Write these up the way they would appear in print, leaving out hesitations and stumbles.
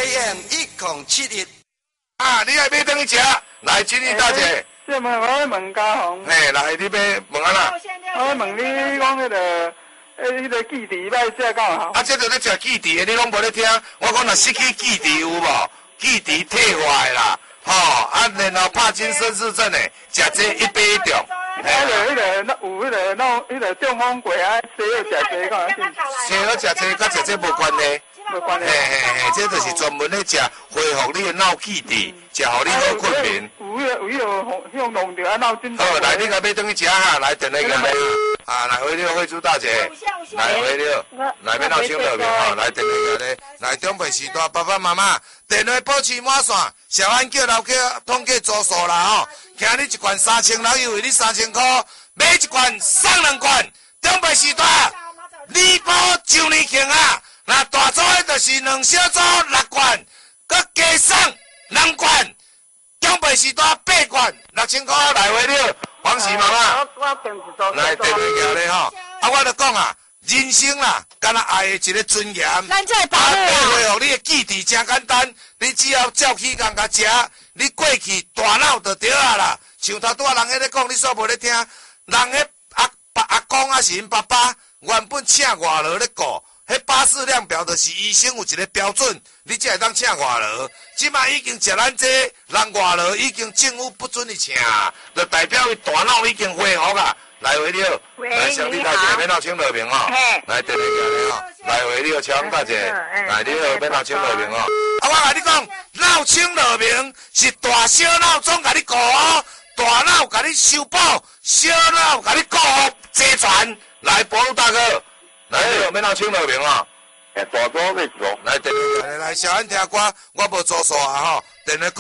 AM 1071。 啊，你爱买等去食，来，请你大姐。 这问我要问家宏。 嘿，来，你要问啊啦？ 我要问你讲迄个。迄个记忆歹食够好。 啊，这就咧食记忆的，你拢无咧听。我讲若失去记忆有无？记忆退坏啦，吼，啊，然后帕金森氏症的，食这一杯一重。 迄个有迄个中风过啊，西药食这个。 西药食这甲食这无关系。 无关系。 嘿，这就是专门咧食恢复你的脑记忆，食互你好困眠。 有迄个向弄着啊脑筋。 好，来，你甲要等去食哈，来，等那个啊，来回六惠珠大姐，来回六，来要闹清乐面吼，来等那个咧，来中北时代爸爸妈妈，电话保持满线，小安叫老客统计做数啦吼，今日一罐3000，老优惠你3000块，买一罐送2罐，中北时代礼包就年庆啊！那大组的就是2小组6罐，佮加送2罐，中北时代8罐，6000块来回了，黄氏妈妈，来电话行咧吼，啊我就讲啊，人生啦，敢若爱的一个尊严， 咱这保啊， 护恢复你的记忆真简单，你只要照起工甲食，你过去大脑就对啊啦，像头拄仔人迄咧讲，你煞无咧听，人迄阿公啊是因爸爸，原本请外劳咧顾。迄巴氏量表就是医生有一个标准，你才会当请外劳。即摆已经食咱这人外劳已经政府不准伊请，就代表伊大脑已经恢复啊。来回了，来小弟大姐要闹清乐平哦，来电话行咧哦，来回了，强大姐，来你好要闹清乐平哦。啊，我甲你讲，闹清乐平是大小脑总甲你顾哦，大脑甲你修补，小脑甲你顾齐全。来，保路大哥。来，要闹清乐平啊！ 大组要做。 来，电话来，小安听歌，我无做数啊吼。电话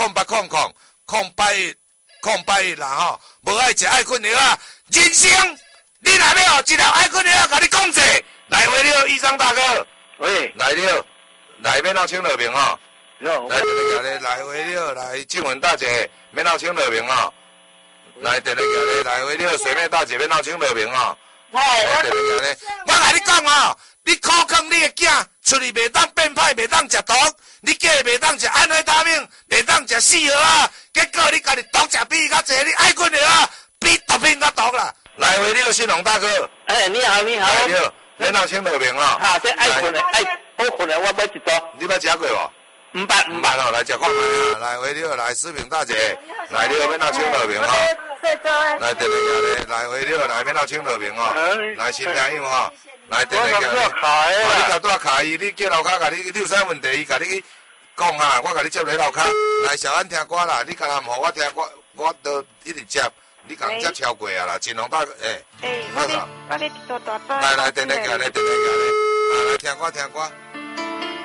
08000881啦吼，无爱食爱困药啊！人生你若要一条爱困药，甲你讲者，来回了，医生大哥。 喂， 来了，来要闹清乐平吼。 来， 电话来，来回了，来静文大姐要闹清乐平吼。来，电话来，来回了，水妹大姐要闹清乐平吼。我甲你讲哦，你苦劝你的囝出去袂当变歹，袂当食毒，你叫伊袂当食安非他命，袂当食四号啊，结果你家己毒食比伊较济，你爱困药啊，比毒品较毒啦。来回你新龙大哥， 你好，你好。 来了，你闹清乐平哦。 哈，这爱困的，好困的，我买一组。 你捌食过无？500哦，来食看卖啊！来回了，来思平大姐，来了要闹清乐平哦。来电话行咧，来回了，来要闹清乐平哦。来新朋友哦，来电话行咧。你甲拄卡伊，你叫楼骹甲你有啥问题，伊甲你讲啊，我甲你接来楼骹。来小安听歌啦，你甲若毋互我听歌，我都一直接。你甲人接超过啊啦，金龙大哥， 我咧大大。 来电话行咧，电话行咧，啊来听歌听歌。